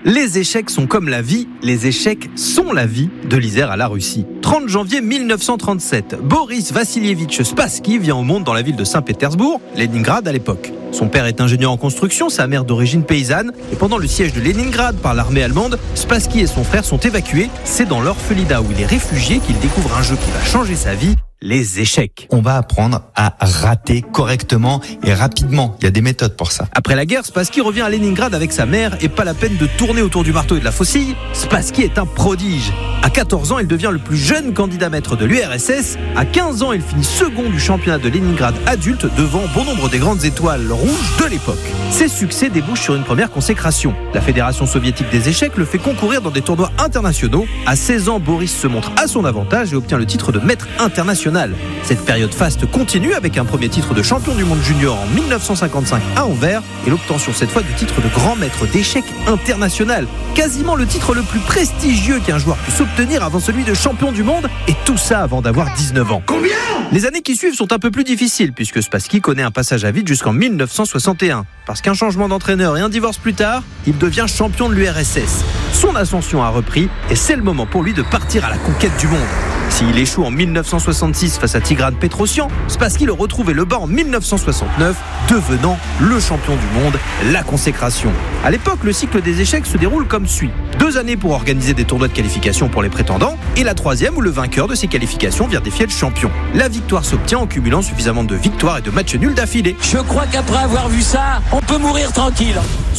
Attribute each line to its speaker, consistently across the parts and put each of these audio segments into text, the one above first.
Speaker 1: Les échecs sont comme la vie, les échecs sont la vie de l'Isère à la Russie. 30 janvier 1937, Boris Vassilievitch Spassky vient au monde dans la ville de Saint-Pétersbourg, Leningrad à l'époque. Son père est ingénieur en construction, sa mère d'origine paysanne. Et pendant le siège de Leningrad par l'armée allemande, Spassky et son frère sont évacués. C'est dans l'orphelinat où il est réfugié qu'il découvre un jeu qui va changer sa vie. Les échecs.
Speaker 2: On va apprendre à rater correctement et rapidement. Il y a des méthodes pour ça.
Speaker 1: Après la guerre, Spassky revient à Leningrad avec sa mère et pas la peine de tourner autour du marteau et de la faucille. Spassky est un prodige. À 14 ans, il devient le plus jeune candidat maître de l'URSS. À 15 ans, il finit second du championnat de Leningrad adulte devant bon nombre des grandes étoiles rouges de l'époque. Ses succès débouchent sur une première consécration. La Fédération soviétique des échecs le fait concourir dans des tournois internationaux. À 16 ans, Boris se montre à son avantage et obtient le titre de maître international. Cette période faste continue avec un premier titre de champion du monde junior en 1955 à Anvers et l'obtention cette fois du titre de grand maître d'échecs international. Quasiment le titre le plus prestigieux qu'un joueur puisse obtenir avant celui de champion du monde, et tout ça avant d'avoir 19 ans.
Speaker 3: Combien ?
Speaker 1: Les années qui suivent sont un peu plus difficiles puisque Spassky connaît un passage à vide jusqu'en 1961. Parce qu'un changement d'entraîneur et un divorce plus tard, il devient champion de l'URSS. Son ascension a repris et c'est le moment pour lui de partir à la conquête du monde. S'il échoue en 1966 face à Tigran Petrosyan, Spassky le retrouve et le bat en 1969, devenant le champion du monde, la consécration. À l'époque, le cycle des échecs se déroule comme suit. 2 années pour organiser des tournois de qualification pour les prétendants, et la 3e où le vainqueur de ces qualifications vient défier le champion. La victoire s'obtient en cumulant suffisamment de victoires et de matchs nuls d'affilée.
Speaker 4: Je crois qu'après avoir vu ça, on peut mourir tranquille.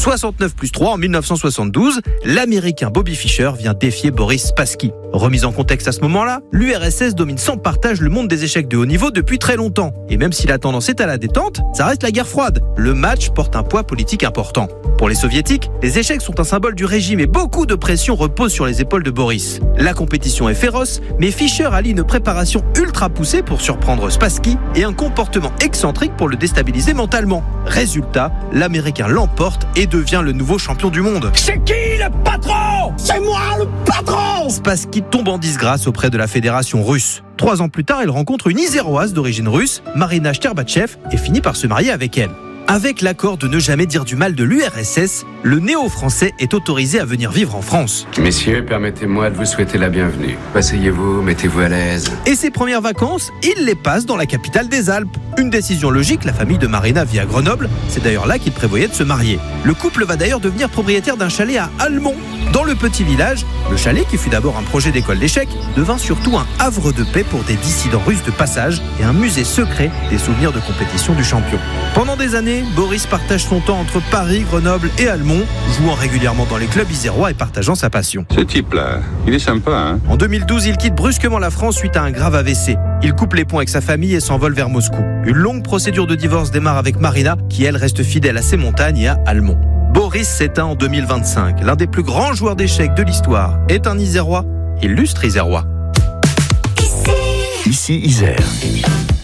Speaker 1: 69 plus 3 en 1972, l'Américain Bobby Fischer vient défier Boris Spassky. Remise en contexte à ce moment-là, l'URSS domine sans partage le monde des échecs de haut niveau depuis très longtemps. Et même si la tendance est à la détente, ça reste la guerre froide. Le match porte un poids politique important. Pour les soviétiques, les échecs sont un symbole du régime et beaucoup de pression repose sur les épaules de Boris. La compétition est féroce, mais Fischer allie une préparation ultra poussée pour surprendre Spassky et un comportement excentrique pour le déstabiliser mentalement. Résultat, l'Américain l'emporte et devient le nouveau champion du monde.
Speaker 3: C'est qui le patron ? C'est moi le patron !
Speaker 1: Spassky tombe en disgrâce auprès de la fédération russe. 3 ans plus tard, il rencontre une iséroise d'origine russe, Marina Shterbatchev, et finit par se marier avec elle. Avec l'accord de ne jamais dire du mal de l'URSS, le néo-français est autorisé à venir vivre en France.
Speaker 5: Messieurs, permettez-moi de vous souhaiter la bienvenue. Asseyez-vous, mettez-vous à l'aise.
Speaker 1: Et ses premières vacances, il les passe dans la capitale des Alpes. Une décision logique, la famille de Marina vit à Grenoble. C'est d'ailleurs là qu'il prévoyait de se marier. Le couple va d'ailleurs devenir propriétaire d'un chalet à Almont. Dans le petit village, le chalet, qui fut d'abord un projet d'école d'échecs, devint surtout un havre de paix pour des dissidents russes de passage et un musée secret des souvenirs de compétition du champion. Pendant des années, Boris partage son temps entre Paris, Grenoble et Almont, jouant régulièrement dans les clubs isérois et partageant sa passion.
Speaker 6: Ce type-là, il est sympa, hein ?
Speaker 1: En 2012, il quitte brusquement la France suite à un grave AVC. Il coupe les ponts avec sa famille et s'envole vers Moscou. Une longue procédure de divorce démarre avec Marina, qui elle reste fidèle à ses montagnes et à Almont. Boris s'éteint en 2025. L'un des plus grands joueurs d'échecs de l'histoire est un Isérois, illustre Isérois.
Speaker 7: Ici Isère.